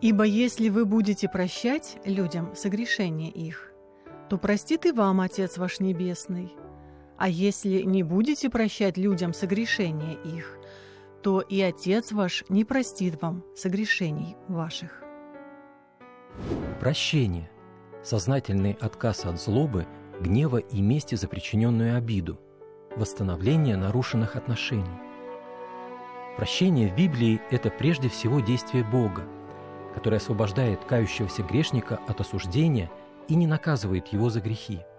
Ибо если вы будете прощать людям согрешения их, то простит и вам Отец ваш Небесный. А если не будете прощать людям согрешения их, то и Отец ваш не простит вам согрешений ваших. Прощение – сознательный отказ от злобы, гнева и мести за причиненную обиду, восстановление нарушенных отношений. Прощение в Библии – это прежде всего действие Бога, который освобождает кающегося грешника от осуждения и не наказывает его за грехи.